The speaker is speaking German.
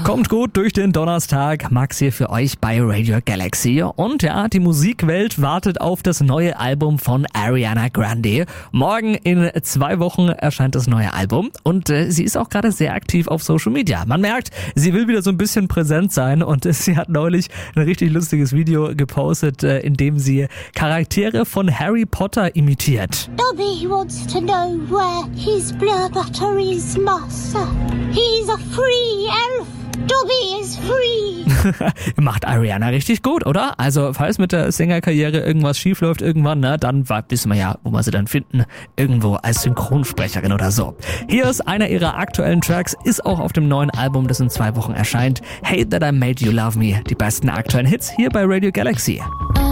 Kommt gut durch den Donnerstag. Max hier für euch bei Radio Galaxy. Und ja, die Musikwelt wartet auf das neue Album von Ariana Grande. Morgen in 2 Wochen erscheint das neue Album. Und sie ist auch gerade sehr aktiv auf Social Media. Man merkt, sie will wieder so ein bisschen präsent sein. Und sie hat neulich ein richtig lustiges Video gepostet, in dem sie Charaktere von Harry Potter imitiert. Dobby wants to know where his Blurbatteries must. He's a free elf. Dobby is free. Macht Ariana richtig gut, oder? Also, falls mit der Sängerkarriere irgendwas schief läuft irgendwann, dann wissen wir ja, wo wir sie dann finden. Irgendwo als Synchronsprecherin oder so. Hier ist einer ihrer aktuellen Tracks, ist auch auf dem neuen Album, das in 2 Wochen erscheint. Hate That I Made You Love Me. Die besten aktuellen Hits hier bei Radio Galaxy.